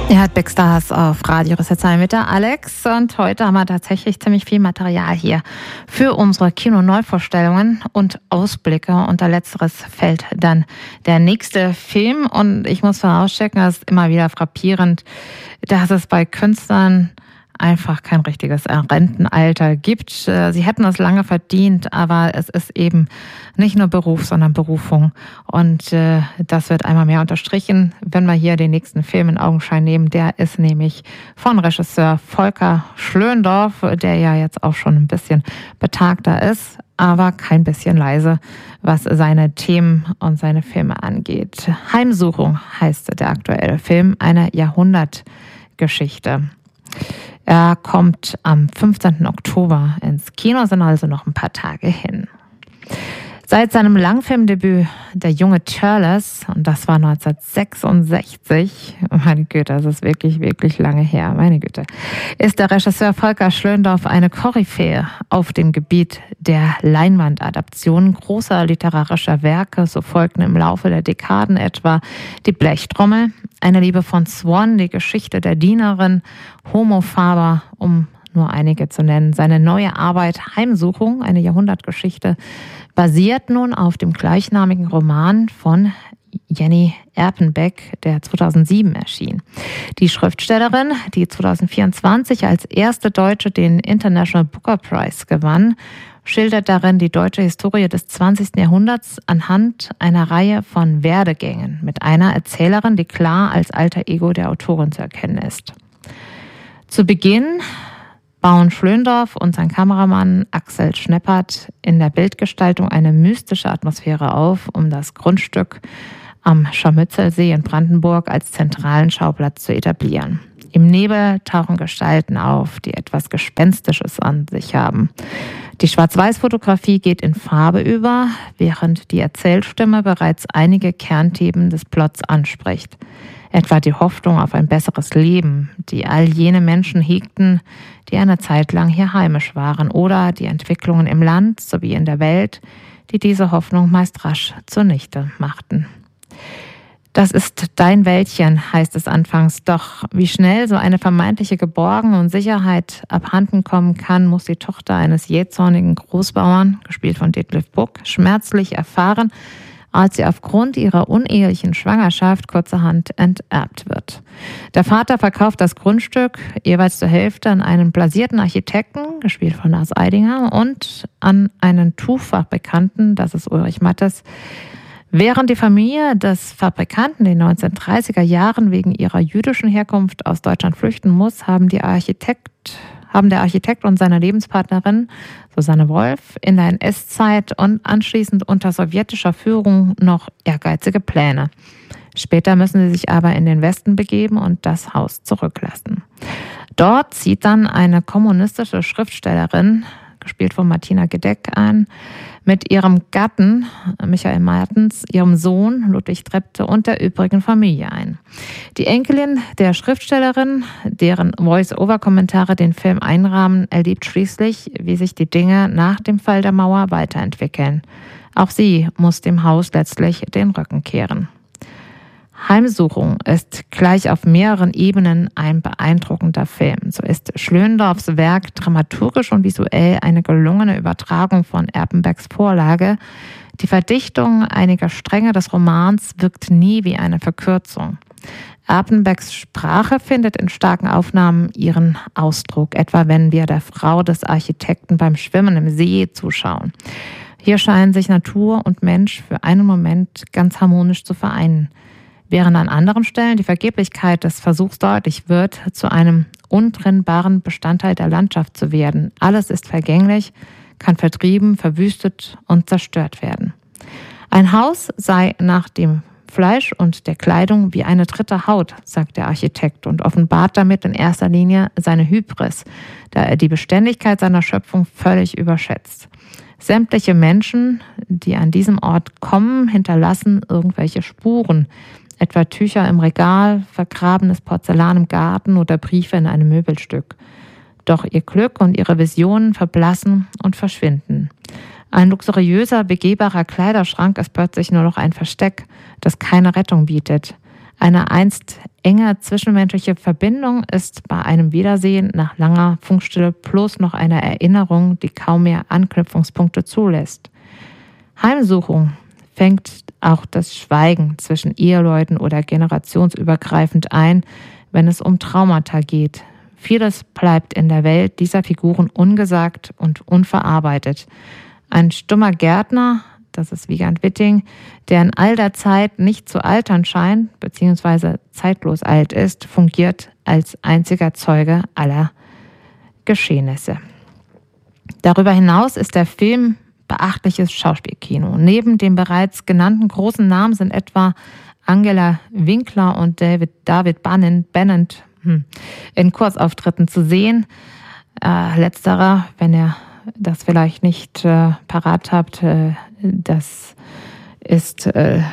Ihr hört Big Stars auf Radio Rüsselsheim mit der Alex und heute haben wir tatsächlich ziemlich viel Material hier für unsere Kino-Neuvorstellungen und Ausblicke. Unter letzteres fällt dann der nächste Film und ich muss vorausschicken, das ist immer wieder frappierend, dass es bei Künstlern einfach kein richtiges Rentenalter gibt. Sie hätten es lange verdient, aber es ist eben nicht nur Beruf, sondern Berufung. Und das wird einmal mehr unterstrichen, wenn wir hier den nächsten Film in Augenschein nehmen. Der ist nämlich von Regisseur Volker Schlöndorff, der ja jetzt auch schon ein bisschen betagter ist, aber kein bisschen leise, was seine Themen und seine Filme angeht. Heimsuchung heißt der aktuelle Film, eine Jahrhundertgeschichte. Er kommt am 15. Oktober ins Kino, sind also noch ein paar Tage hin. Seit seinem Langfilmdebüt Der junge Turles, und das war 1966, meine Güte, das ist wirklich, wirklich lange her, meine Güte, ist der Regisseur Volker Schlöndorff eine Koryphäe auf dem Gebiet der Leinwandadaption großer literarischer Werke. So folgten im Laufe der Dekaden etwa Die Blechtrommel, Eine Liebe von Swan, Die Geschichte der Dienerin, Homo Faber, um nur einige zu nennen. Seine neue Arbeit Heimsuchung, eine Jahrhundertgeschichte, basiert nun auf dem gleichnamigen Roman von Jenny Erpenbeck, der 2007 erschien. Die Schriftstellerin, die 2024 als erste Deutsche den International Booker Prize gewann, schildert darin die deutsche Historie des 20. Jahrhunderts anhand einer Reihe von Werdegängen mit einer Erzählerin, die klar als alter Ego der Autorin zu erkennen ist. Zu Beginn bauen Schlöndorff und sein Kameramann Axel Schneppert in der Bildgestaltung eine mystische Atmosphäre auf, um das Grundstück am Scharmützelsee in Brandenburg als zentralen Schauplatz zu etablieren. Im Nebel tauchen Gestalten auf, die etwas Gespenstisches an sich haben. Die Schwarz-Weiß-Fotografie geht in Farbe über, während die Erzählstimme bereits einige Kernthemen des Plots anspricht. Etwa die Hoffnung auf ein besseres Leben, die all jene Menschen hegten, die eine Zeit lang hier heimisch waren, oder die Entwicklungen im Land sowie in der Welt, die diese Hoffnung meist rasch zunichte machten. Das ist dein Wäldchen, heißt es anfangs. Doch wie schnell so eine vermeintliche Geborgenheit und Sicherheit abhanden kommen kann, muss die Tochter eines jähzornigen Großbauern, gespielt von Detlef Buck, schmerzlich erfahren, als sie aufgrund ihrer unehelichen Schwangerschaft kurzerhand enterbt wird. Der Vater verkauft das Grundstück jeweils zur Hälfte an einen blasierten Architekten, gespielt von Lars Eidinger, und an einen Tuchfachbekannten, das ist Ulrich Mattes. Während die Familie des Fabrikanten in den 1930er Jahren wegen ihrer jüdischen Herkunft aus Deutschland flüchten muss, haben der Architekt und seine Lebenspartnerin Susanne Wolf in der NS-Zeit und anschließend unter sowjetischer Führung noch ehrgeizige Pläne. Später müssen sie sich aber in den Westen begeben und das Haus zurücklassen. Dort zieht dann eine kommunistische Schriftstellerin, gespielt von Martina Gedeck, ein, mit ihrem Gatten Michael Martens, ihrem Sohn Ludwig Trepte und der übrigen Familie ein. Die Enkelin der Schriftstellerin, deren Voice-Over-Kommentare den Film einrahmen, erlebt schließlich, wie sich die Dinge nach dem Fall der Mauer weiterentwickeln. Auch sie muss dem Haus letztlich den Rücken kehren. Heimsuchung ist gleich auf mehreren Ebenen ein beeindruckender Film. So ist Schlöndorffs Werk dramaturgisch und visuell eine gelungene Übertragung von Erpenbecks Vorlage. Die Verdichtung einiger Stränge des Romans wirkt nie wie eine Verkürzung. Erpenbecks Sprache findet in starken Aufnahmen ihren Ausdruck, etwa wenn wir der Frau des Architekten beim Schwimmen im See zuschauen. Hier scheinen sich Natur und Mensch für einen Moment ganz harmonisch zu vereinen. Während an anderen Stellen die Vergeblichkeit des Versuchs deutlich wird, zu einem untrennbaren Bestandteil der Landschaft zu werden. Alles ist vergänglich, kann vertrieben, verwüstet und zerstört werden. Ein Haus sei nach dem Fleisch und der Kleidung wie eine dritte Haut, sagt der Architekt und offenbart damit in erster Linie seine Hybris, da er die Beständigkeit seiner Schöpfung völlig überschätzt. Sämtliche Menschen, die an diesem Ort kommen, hinterlassen irgendwelche Spuren, etwa Tücher im Regal, vergrabenes Porzellan im Garten oder Briefe in einem Möbelstück. Doch ihr Glück und ihre Visionen verblassen und verschwinden. Ein luxuriöser, begehbarer Kleiderschrank ist plötzlich nur noch ein Versteck, das keine Rettung bietet. Eine einst enge zwischenmenschliche Verbindung ist bei einem Wiedersehen nach langer Funkstille bloß noch eine Erinnerung, die kaum mehr Anknüpfungspunkte zulässt. Heimsuchung fängt auch das Schweigen zwischen Eheleuten oder generationsübergreifend ein, wenn es um Traumata geht. Vieles bleibt in der Welt dieser Figuren ungesagt und unverarbeitet. Ein stummer Gärtner, das ist Wiegand Witting, der in all der Zeit nicht zu altern scheint, beziehungsweise zeitlos alt ist, fungiert als einziger Zeuge aller Geschehnisse. Darüber hinaus ist der Film beachtliches Schauspielkino. Neben den bereits genannten großen Namen sind etwa Angela Winkler und David Bennett in Kurzauftritten zu sehen. Letzterer, wenn ihr das vielleicht nicht parat habt, das ist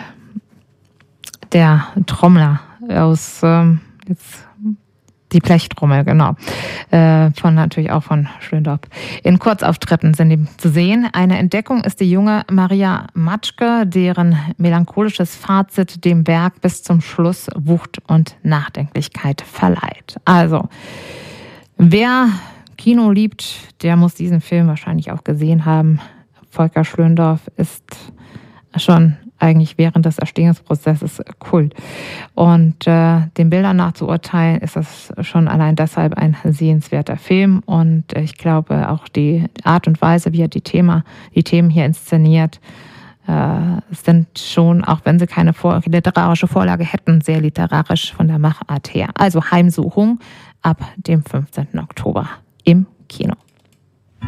der Trommler aus die Blechtrommel, genau. Natürlich auch von Schlöndorff. In Kurzauftritten sind die zu sehen. Eine Entdeckung ist die junge Maria Matschke, deren melancholisches Fazit dem Werk bis zum Schluss Wucht und Nachdenklichkeit verleiht. Also, wer Kino liebt, der muss diesen Film wahrscheinlich auch gesehen haben. Volker Schlöndorff ist schon eigentlich während des Erstehungsprozesses Kult. Und den Bildern nach zu urteilen, ist das schon allein deshalb ein sehenswerter Film. Und ich glaube auch die Art und Weise, wie er die Themen hier inszeniert, sind schon, auch wenn sie keine literarische Vorlage hätten, sehr literarisch von der Machart her. Also Heimsuchung ab dem 15. Oktober im Kino.